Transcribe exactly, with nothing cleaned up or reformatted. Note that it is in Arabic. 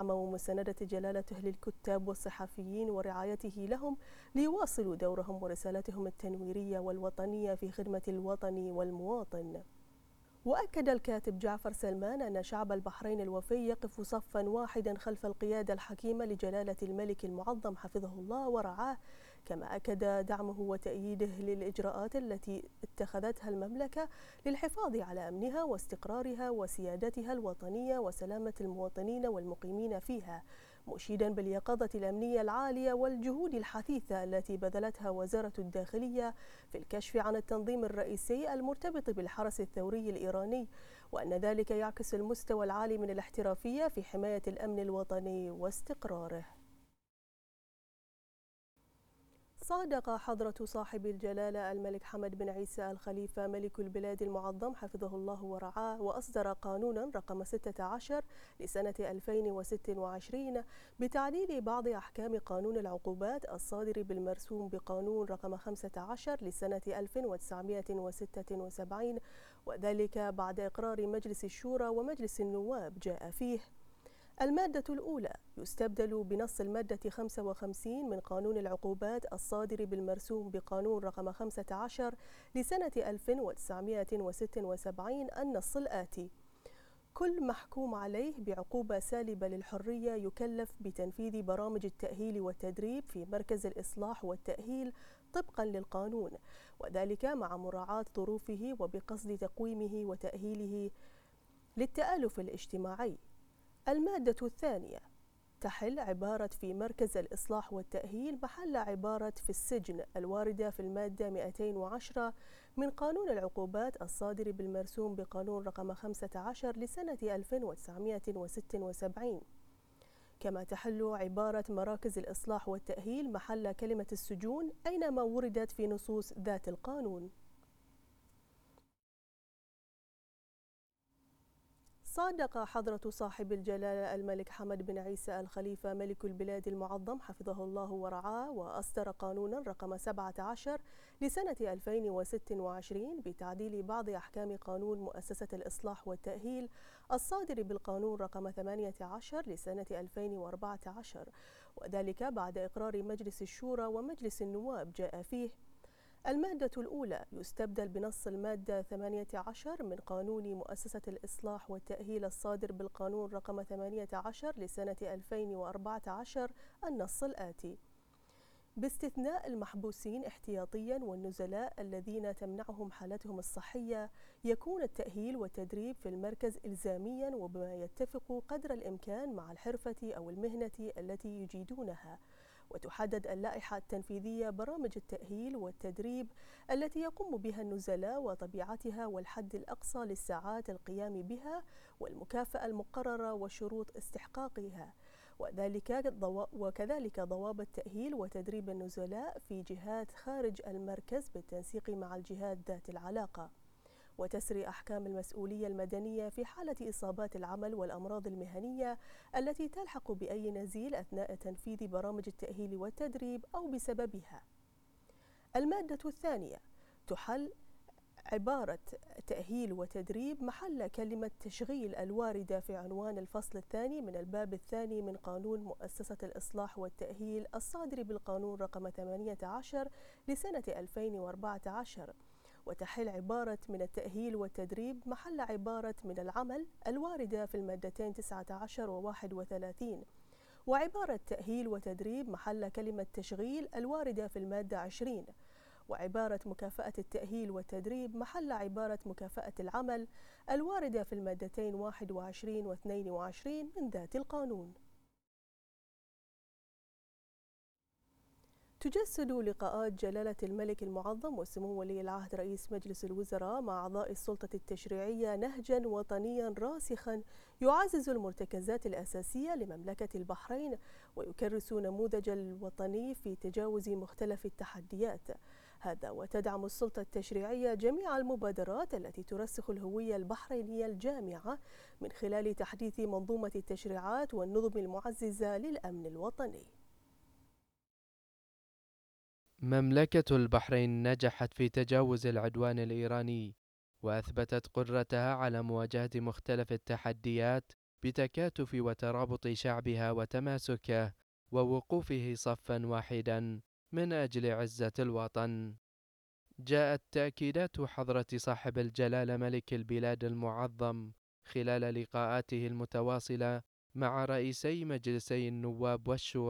دعم ومساندة جلالته للكتاب والصحفيين ورعايته لهم ليواصلوا دورهم ورسالتهم التنويرية والوطنية في خدمة الوطن والمواطن. وأكد الكاتب جعفر سلمان أن شعب البحرين الوفي يقف صفا واحدا خلف القيادة الحكيمة لجلالة الملك المعظم حفظه الله ورعاه، كما أكد دعمه وتأييده للإجراءات التي اتخذتها المملكة للحفاظ على أمنها واستقرارها وسيادتها الوطنية وسلامة المواطنين والمقيمين فيها، مشيدا باليقظة الأمنية العالية والجهود الحثيثة التي بذلتها وزارة الداخلية في الكشف عن التنظيم الرئيسي المرتبط بالحرس الثوري الإيراني، وأن ذلك يعكس المستوى العالي من الاحترافية في حماية الأمن الوطني واستقراره. صادق حضرة صاحب الجلالة الملك حمد بن عيسى الخليفة ملك البلاد المعظم حفظه الله ورعاه وأصدر قانونا رقم ستة عشر لسنة ألفين وستة وعشرين بتعديل بعض أحكام قانون العقوبات الصادر بالمرسوم بقانون رقم خمسة عشر لسنة ألف وتسعمائة وستة وسبعين، وذلك بعد إقرار مجلس الشورى ومجلس النواب. جاء فيه: المادة الأولى: يستبدل بنص المادة خمسة وخمسين من قانون العقوبات الصادر بالمرسوم بقانون رقم خمسة عشر لسنة ألف وتسعمائة وستة وسبعين النص الآتي: كل محكوم عليه بعقوبة سالبة للحرية يكلف بتنفيذ برامج التأهيل والتدريب في مركز الإصلاح والتأهيل طبقا للقانون، وذلك مع مراعاة ظروفه وبقصد تقويمه وتأهيله للتآلف الاجتماعي. المادة الثانية: تحل عبارة في مركز الإصلاح والتأهيل محل عبارة في السجن الواردة في المادة مئتين وعشرة من قانون العقوبات الصادر بالمرسوم بقانون رقم خمسة عشر لسنة ألف وتسعمائة وستة وسبعين. كما تحل عبارة مراكز الإصلاح والتأهيل محل كلمة السجون أينما وردت في نصوص ذات القانون. صادق حضرة صاحب الجلالة الملك حمد بن عيسى الخليفة ملك البلاد المعظم حفظه الله ورعاه وأصدر قانونا رقم سبعة عشر لسنة ألفين وستة وعشرين بتعديل بعض أحكام قانون مؤسسة الإصلاح والتأهيل الصادر بالقانون رقم ثمانية عشر لسنة ألفين وأربعة عشر، وذلك بعد إقرار مجلس الشورى ومجلس النواب. جاء فيه: المادة الأولى: يستبدل بنص المادة ثمانية عشر من قانون مؤسسة الإصلاح والتأهيل الصادر بالقانون رقم ثمانية عشر لسنة ألفين وأربعة عشر النص الآتي: باستثناء المحبوسين احتياطيا والنزلاء الذين تمنعهم حالتهم الصحية، يكون التأهيل والتدريب في المركز إلزاميا وبما يتفق قدر الإمكان مع الحرفة أو المهنة التي يجيدونها، وتحدد اللائحة التنفيذية برامج التأهيل والتدريب التي يقوم بها النزلاء وطبيعتها والحد الأقصى للساعات القيام بها والمكافأة المقررة وشروط استحقاقها، وذلك وكذلك ضوابط تأهيل وتدريب النزلاء في جهات خارج المركز بالتنسيق مع الجهات ذات العلاقة، وتسري أحكام المسؤولية المدنية في حالة إصابات العمل والأمراض المهنية التي تلحق بأي نزيل أثناء تنفيذ برامج التأهيل والتدريب أو بسببها. المادة الثانية: تحل عبارة تأهيل وتدريب محل كلمة تشغيل الواردة في عنوان الفصل الثاني من الباب الثاني من قانون مؤسسة الإصلاح والتأهيل الصادر بالقانون رقم ثمانية عشر لسنة ألفين وأربعة عشر، وتحل عبارة من التأهيل والتدريب محل عبارة من العمل الواردة في المادتين تسعة عشر وواحد وثلاثين، وعبارة تأهيل وتدريب محل كلمة تشغيل الواردة في المادة عشرين، وعبارة مكافأة التأهيل والتدريب محل عبارة مكافأة العمل الواردة في المادتين واحد وعشرين واثنين وعشرين من ذات القانون. تجسد لقاءات جلالة الملك المعظم وسمو ولي العهد رئيس مجلس الوزراء مع أعضاء السلطة التشريعية نهجا وطنيا راسخا يعزز المرتكزات الأساسية لمملكة البحرين ويكرس نموذج الوطني في تجاوز مختلف التحديات. هذا وتدعم السلطة التشريعية جميع المبادرات التي ترسخ الهوية البحرينية الجامعة من خلال تحديث منظومة التشريعات والنظم المعززة للأمن الوطني. مملكة البحرين نجحت في تجاوز العدوان الإيراني وأثبتت قدرتها على مواجهة مختلف التحديات بتكاتف وترابط شعبها وتماسكه ووقوفه صفا واحدا من أجل عزة الوطن. جاءت تأكيدات حضرة صاحب الجلالة ملك البلاد المعظم خلال لقاءاته المتواصلة مع رئيسي مجلسي النواب والشورى